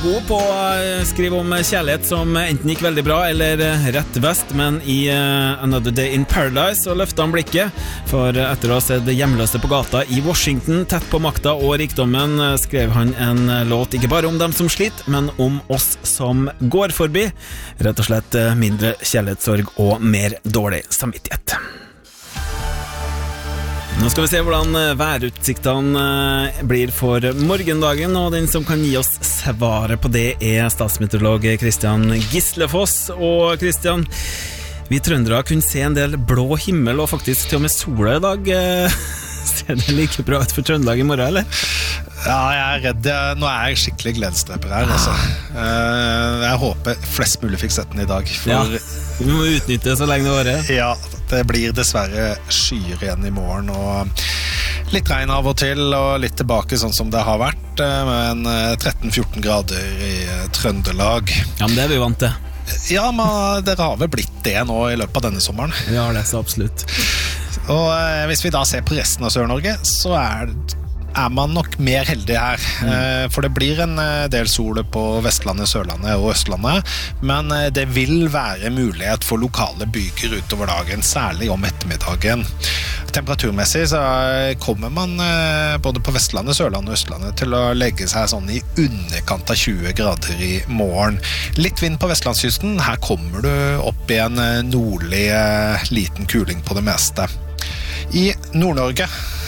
god på å skrive om kjærlighet som enten gikk veldig bra eller rett vest, men i Another Day in Paradise så løftet han blikket, for etter å ha sett hjemløse på gata i Washington tett på makta og rikdommen, skrev han en låt ikke bare om dem som sliter, men om oss som går forbi. Rett og slett mindre kjærlighetssorg og mer dårlig samvittighet. Nå skal vi se hvordan værutsiktene blir for morgendagen, og den som kan gi oss svaret på det er statsmeteorolog Kristian Gislefoss. Og Kristian, vi trøndere kunne se en del blå himmel og faktisk til og med sola i dag. Ser det like bra ut for Trøndelag i morgen, eller? Ja, jeg er redd. Nå er jeg skikkelig gledesdreper her, altså. Jeg håper flest mulig fikk sett den i dag. For... Ja, vi må utnytte det så lenge det varer. Ja, det blir dessverre skyer igjen i morgen, og litt regn av og til, og litt tilbake sånn som det har vært, med 13-14 grader i Trøndelag. Ja, men det er vi vant til. Ja, men dere har vel blitt det nå i løpet av denne sommeren? Vi har det, så absolutt. Og hvis vi da ser på resten av Sør-Norge, så er man nok mer heldig her. For det blir en del sol på Vestlandet, Sørlandet og Østlandet, men det vil være mulighet for lokale byger utover dagen, særlig om ettermiddagen. Temperaturmessig så kommer man både på Vestlandet, Sørlandet og Østlandet til å legge seg sånn i underkant av 20 grader i morgen. Litt vind på Vestlandskysten, her kommer du opp i en nordlig liten kuling på det meste. I Nord-Norge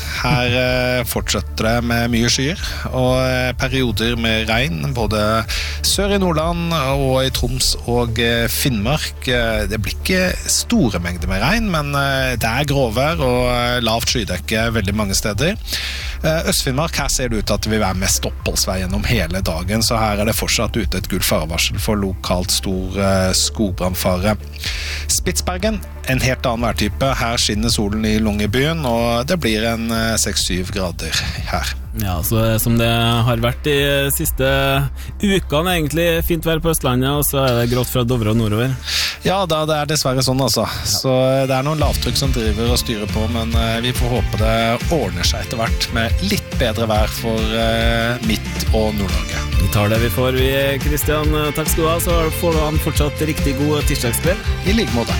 her fortsetter det med mye skyer og perioder med regn både sør i Nordland og i Troms og Finnmark. Det blir ikke store mengder med regn, men det er gråvær og lavt skydekke veldig mange steder. Øst-Finnmark, her ser det ut til at det vil være mest oppholdsvei gjennom hele dagen, så her er det fortsatt ute et gult farevarsel for lokalt stor skogbrannfare. Spitsbergen, en helt annen værtype. Her skinner solen i Longyearbyen, og det blir en 6-7 grader her. Ja, så som det har vært de siste ukene egentlig, fint vær på Østlandet, og så er det grått fra Dovre og nordover. Ja, det er dessverre sånn altså. Ja. Så det er noen lavtrykk som driver og styrer på, men vi får håpe det ordner seg etter hvert med litt bedre vær for Midt- og Nord-Norge. Vi tar det vi får, vi, Kristian. Takk skal du ha, så får du ha en fortsatt riktig god tirsdagskveld. I like måte.